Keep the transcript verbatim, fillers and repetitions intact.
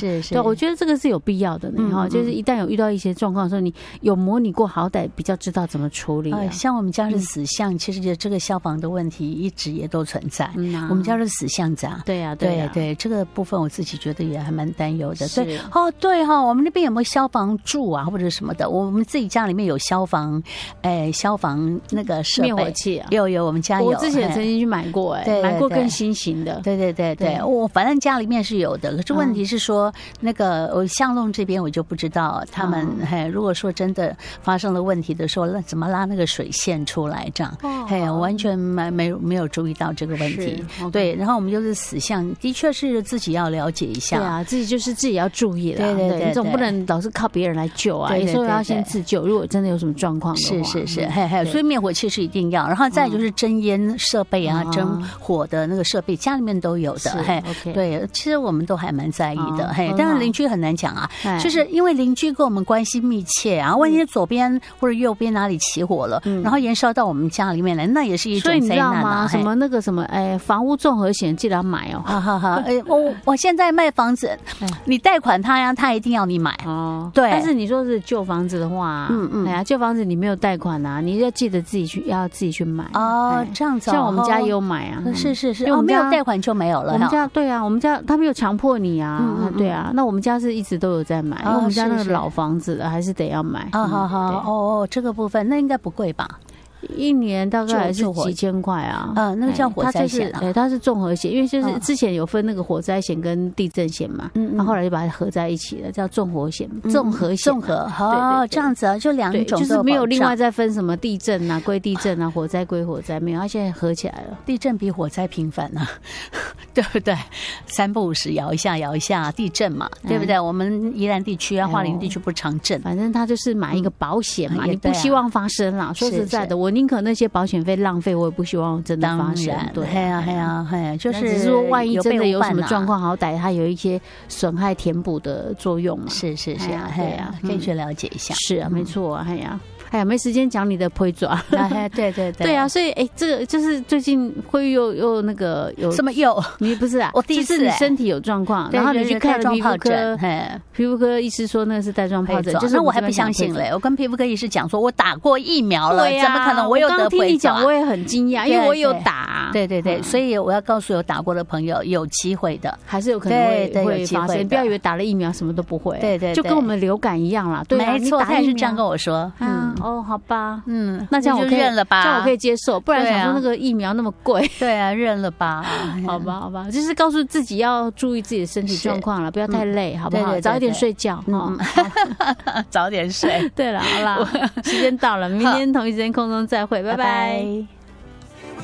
是是， 对，我觉得这个是有必要的呢。哈、嗯嗯，就是一旦有遇到一些状况的时候，你有模拟过，好歹比较知道怎么处理、啊呃。 像我们家是死巷、嗯，其实这个消防的问题一直也都存在。嗯啊、我们家是死巷子啊。 对呀、啊， 对呀、啊， 对，这个部分我自己觉得也还蛮担忧的。对，哦，对哈、哦，我们那边有没有消防柱啊，或者什么的？我们自己家里面有消防，哎，消防那个设备灭火器啊， 有有，我们家有。 我之前曾经去买过、哎， 对， 买过更新型的。 对对对对，我反正家里面是有的，可是问题是说，嗯、那个我巷弄这边我就不知道他们，嗯、嘿，如果说真的发生了问题的时候，那怎么拉那个水线出来？这样，哦、嘿，我完全没没没有注意到这个问题。对，然后我们就是死巷，的确是自己要了解一下。 对啊，自己就是自己要注意了。 对对 对, 对， 你总不能老是靠别人来救啊，有时候要先自救。如果真的有什么状况的话， 是是是，嘿嘿，所以灭火器是一定要，然后再就是侦烟设备啊，嗯、侦火的那个设备，家里面都有的。嘿， okay 对，其实我们都还蛮在意的。 哦、 嘿，当然邻居很难讲啊，就是因为邻居跟我们关系密切啊，万一左边或者右边哪里起火了，嗯、然后延烧到我们家里面来，那也是一种灾难啊。 所以你知道吗？什么那个什么，哎，房屋综合险记得要买哦。 哈哈哈，哎，我我现在卖房子，你贷款他呀，他一定要你买哦。 对， 但是你说是旧房子的话，嗯嗯，哎呀，旧房子你没有贷款啊，你要记得自己去，要自己去买哦。这样子， 像我们家也有买啊， 是是是，哦，没有贷款就没有了。 我们家对啊，我们家他没有强迫你啊，对啊，那我们家是一直都有在买，因为我们家那个老房子的还是得要买。 啊好好哦哦，这个部分那应该不贵吧？ 一年大概还是几千块啊， 嗯，那个叫火灾险啊， 对，它是综合险，因为就是之前有分那个火灾险跟地震险嘛，嗯，然后后来就把它合在一起了，叫综合险，综合险， 综合，哦，这样子啊，就两种， 就是没有另外再分什么地震啊归地震啊，火灾归火灾，没有，它现在合起来了。 地震比火灾频繁啊，对不对？三不五时摇一下摇一下，地震嘛，对不对？我们宜兰地区啊，花莲地区不常震， 反正它就是买一个保险嘛，你不希望发生啦。说实在的，我宁可那些保险险费浪费，我也不希望真的发生。 对，嘿呀嘿呀嘿，就是只是说万一真的有什么状况，好歹它有一些损害填补的作用嘛。 是是是，嘿呀，可以去了解一下。 是啊，没错啊，嘿呀。哎呀，没时间讲你的腿爪。 对对对， 对啊，所以哎，这个就是最近会又又那个有什么又？ 你不是啊？ 我第一次就是你身体有状况，然后你去看皮肤科，皮肤科医师说那是带状疱疹，就是我还不相信嘞。我跟皮肤科医师讲说，我打过疫苗了，怎么可能我有得腿爪？ 我刚听你讲，我也很惊讶，因为我有打。 对对对，所以我要告诉有打过的朋友，有机会的， 还是有可能会会发生。不要以为打了疫苗什么都不会， 对对， 就跟我们流感一样啦。对， 没错，他也是这样跟我说。 嗯，哦，好吧。 嗯， 那这样我可以认了吧？ 这样我可以接受，不然想说那个疫苗那么贵， 对啊，认了吧？ 好吧，好吧，就是告诉自己要注意自己的身体状况了，不要太累，好不好？早一点睡觉哈， 早点睡。 对了，好啦，时间到了，明天同一时间空中再会，拜拜。